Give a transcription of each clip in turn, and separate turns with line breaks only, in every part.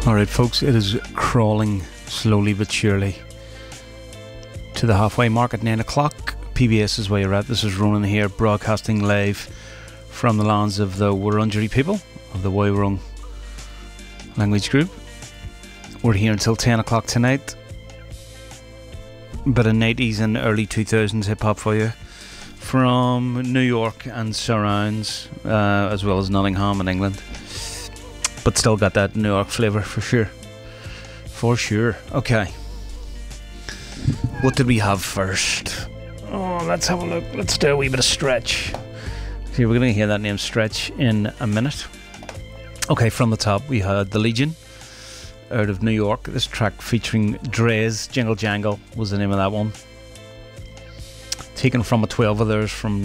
Alright folks, it is crawling slowly but surely to the halfway mark at 9 o'clock. PBS is where you're at. This is Ronan here, broadcasting live from the lands of the Wurundjeri people of the Wairung language group. We're here until 10 o'clock tonight. Bit of 90s and early 2000s hip hop for you from New York and surrounds, as well as Nottingham in England. But still got that New York flavour for sure. For sure. Okay. What did we have first? Oh, let's have a look. Let's do a wee bit of Stretch. See, we're going to hear that name Stretch in a minute. Okay, from the top we had The Legion out of New York. This track featuring Dre's Jingle Jangle was the name of that one. Taken from a 12 of theirs from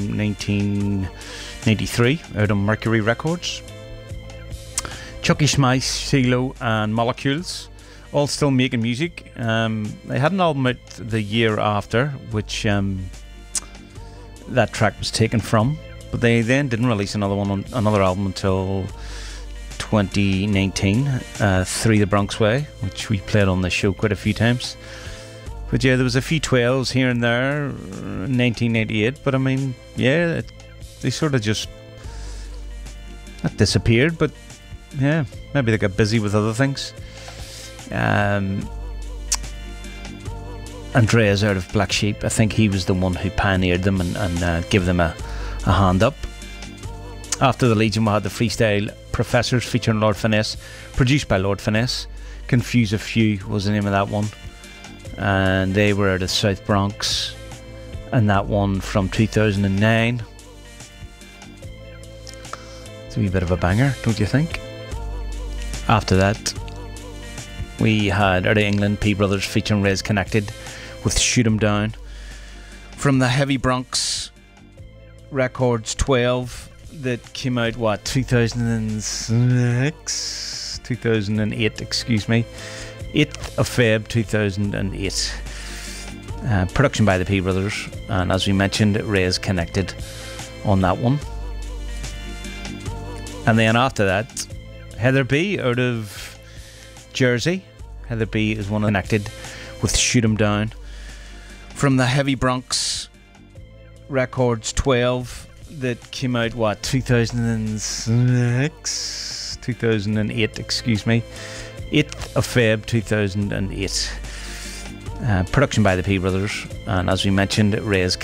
1993 out of Mercury Records. Chucky Smice, CeeLo and Molecules, all still making music. They had an album out the year after, which that track was taken from, but they then didn't release another album until 2019, Through the Bronx Way, which we played on the show quite a few times. But yeah, there was a few 12s here and there in 1988, but I mean, yeah, they sort of just not disappeared, but yeah, maybe they got busy with other things. Andreas out of Black Sheep, I think he was the one who pioneered them and gave them a hand up. After The Legion, we had the Freestyle Professors featuring Lord Finesse, produced by Lord Finesse. Confuse a Few was the name of that one, and they were out of South Bronx, and that one from 2009. It's a wee bit of a banger, don't you think? After that, we had out of England P Brothers featuring Rez Connected with Shoot 'Em Down from the Heavy Bronx Records 12 that came out 2006, 2008, excuse me, 8th of Feb 2008. Production by the P Brothers, and as we mentioned, Rez Connected on that one. And then after that, Heather B out of Jersey. Heather B is one connected with Shoot 'Em Down from the Heavy Bronx Records 12 that came out 2006, 2008, excuse me, 8th of Feb 2008. Production by the P Brothers, and as we mentioned, Rez